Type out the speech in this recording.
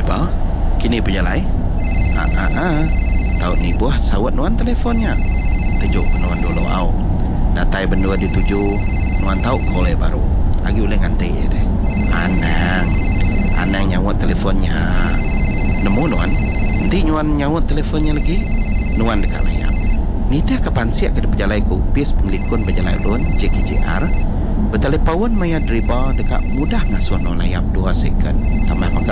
driver, kini berjalan. Tahu ni buah sawat nuan telefonnya. Tujuk nuan dulu au. Datai bendua dituju, nuan tahu kolej baru. Lagi boleh nganti je deh. Anang nyawat telefonnya. Nemu nuan, nanti nuan nyawat telefonnya lagi. Nuan dekat layar. Nita kapan siap ke berjalan ke upis penglikun berjalan lun JKJR. Bertelepawan maya driver dekat mudah ngasuh no layap 2 second. Tambah maka